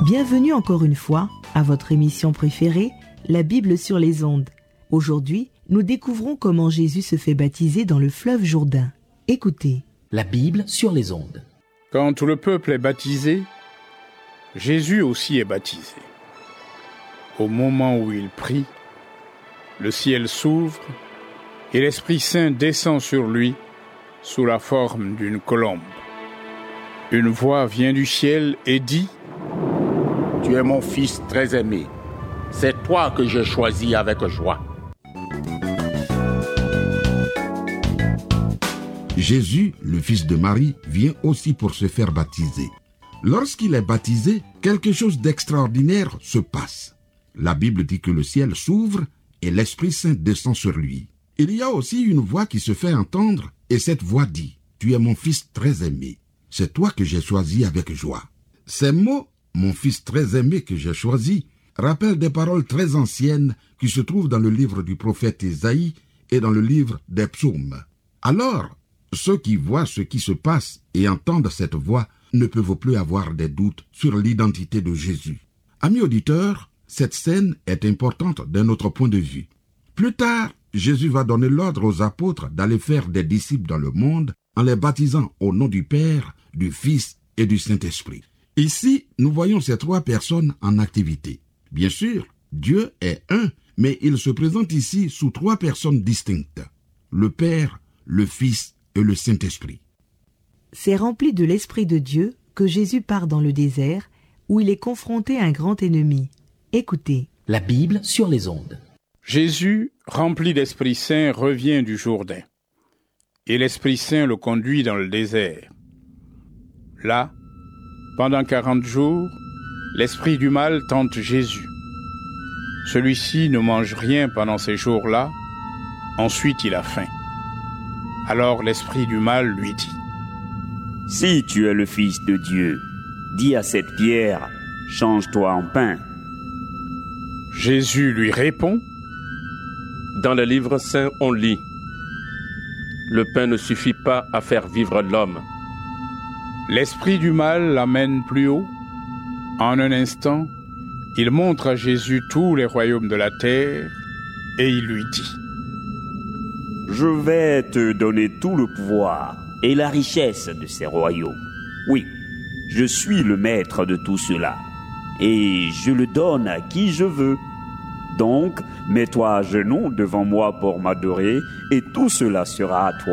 Bienvenue encore une fois à votre émission préférée, la Bible sur les ondes. Aujourd'hui, nous découvrons comment Jésus se fait baptiser dans le fleuve Jourdain. Écoutez. La Bible sur les ondes. Quand tout le peuple est baptisé, Jésus aussi est baptisé. Au moment où il prie, le ciel s'ouvre et l'Esprit Saint descend sur lui sous la forme d'une colombe. Une voix vient du ciel et dit : « Tu es mon fils très aimé. C'est toi que j'ai choisi avec joie. » Jésus, le fils de Marie, vient aussi pour se faire baptiser. Lorsqu'il est baptisé, quelque chose d'extraordinaire se passe. La Bible dit que le ciel s'ouvre et l'Esprit Saint descend sur lui. Il y a aussi une voix qui se fait entendre et cette voix dit : « Tu es mon fils très aimé. C'est toi que j'ai choisi avec joie. » Ces mots, mon fils très aimé que j'ai choisi, rappellent des paroles très anciennes qui se trouvent dans le livre du prophète Ésaïe et dans le livre des psaumes. Alors, ceux qui voient ce qui se passe et entendent cette voix ne peuvent plus avoir des doutes sur l'identité de Jésus. Amis auditeurs, cette scène est importante d'un autre point de vue. Plus tard, Jésus va donner l'ordre aux apôtres d'aller faire des disciples dans le monde en les baptisant au nom du Père, du Fils et du Saint-Esprit. Ici, nous voyons ces trois personnes en activité. Bien sûr, Dieu est un, mais il se présente ici sous trois personnes distinctes. Le Père, le Fils et le Saint-Esprit. C'est rempli de l'Esprit de Dieu que Jésus part dans le désert où il est confronté à un grand ennemi. Écoutez. La Bible sur les ondes. Jésus, rempli d'Esprit Saint, revient du Jourdain. Et l'Esprit Saint le conduit dans le désert. Là, pendant 40 jours, l'esprit du mal tente Jésus. Celui-ci ne mange rien pendant ces jours-là, ensuite il a faim. Alors l'esprit du mal lui dit : « Si tu es le Fils de Dieu, dis à cette pierre, change-toi en pain. » Jésus lui répond : « Dans le livre saint, on lit : le pain ne suffit pas à faire vivre l'homme. » L'esprit du mal l'amène plus haut. En un instant, il montre à Jésus tous les royaumes de la terre et il lui dit : « Je vais te donner tout le pouvoir et la richesse de ces royaumes. Oui, je suis le maître de tout cela et je le donne à qui je veux. Donc, mets-toi à genoux devant moi pour m'adorer et tout cela sera à toi. »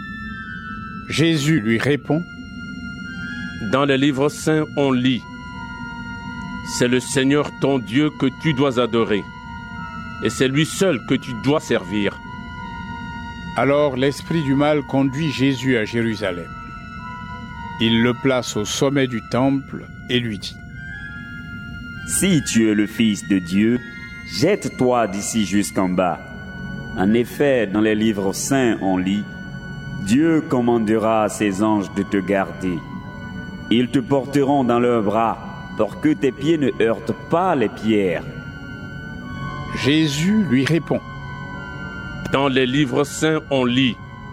Jésus lui répond : « Dans le livre saint, on lit : c'est le Seigneur ton Dieu que tu dois adorer, et c'est lui seul que tu dois servir. » Alors l'esprit du mal conduit Jésus à Jérusalem. Il le place au sommet du temple et lui dit : « Si tu es le Fils de Dieu, jette-toi d'ici jusqu'en bas. En effet, dans les livres saints, on lit : Dieu commandera à ses anges de te garder. Ils te porteront dans leurs bras pour que tes pieds ne heurtent pas les pierres. » Jésus lui répond : « Dans les livres saints, on lit :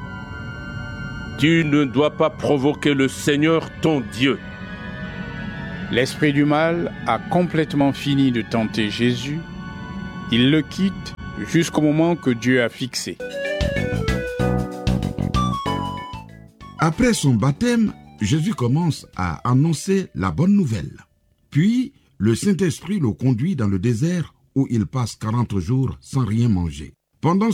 tu ne dois pas provoquer le Seigneur ton Dieu. » L'esprit du mal a complètement fini de tenter Jésus. Il le quitte jusqu'au moment que Dieu a fixé. Après son baptême, Jésus commence à annoncer la bonne nouvelle. Puis, le Saint-Esprit le conduit dans le désert où il passe 40 jours sans rien manger. Pendant